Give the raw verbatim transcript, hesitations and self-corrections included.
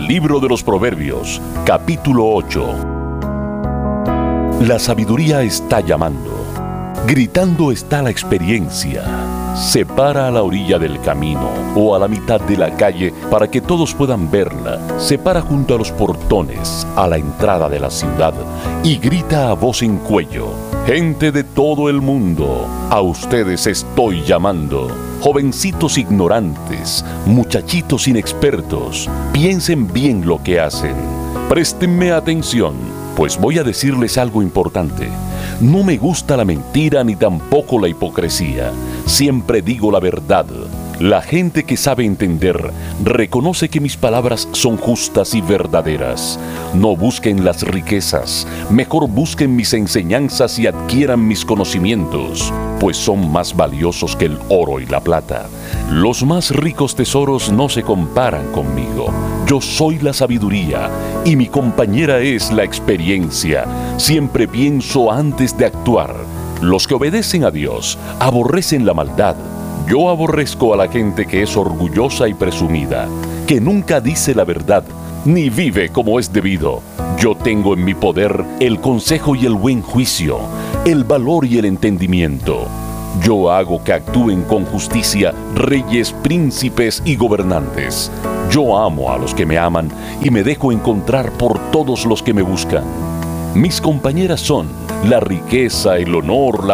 Libro de los Proverbios, capítulo ocho. La sabiduría está llamando. Gritando está la experiencia. Se para a la orilla del camino o a la mitad de la calle para que todos puedan verla. Se para junto a los portones, a la entrada de la ciudad, y grita a voz en cuello: gente de todo el mundo, a ustedes estoy llamando. Jovencitos ignorantes, muchachitos inexpertos, piensen bien lo que hacen. Préstenme atención, pues voy a decirles algo importante. No me gusta la mentira ni tampoco la hipocresía. Siempre digo la verdad. La gente que sabe entender reconoce que mis palabras son justas y verdaderas. No busquen las riquezas, mejor busquen mis enseñanzas y adquieran mis conocimientos, pues son más valiosos que el oro y la plata. Los más ricos tesoros no se comparan conmigo. Yo soy la sabiduría y mi compañera es la experiencia. Siempre pienso antes de actuar. Los que obedecen a Dios aborrecen la maldad. Yo aborrezco a la gente que es orgullosa y presumida, que nunca dice la verdad, ni vive como es debido. Yo tengo en mi poder el consejo y el buen juicio, el valor y el entendimiento. Yo hago que actúen con justicia reyes, príncipes y gobernantes. Yo amo a los que me aman y me dejo encontrar por todos los que me buscan. Mis compañeras son la riqueza, el honor, la